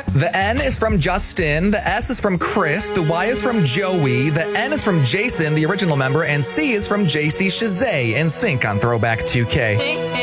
The N is from Justin, the S is from Chris, the Y is from Joey, the N is from Jason, the original member, and C is from JC Chazé in sync on Throwback 2K.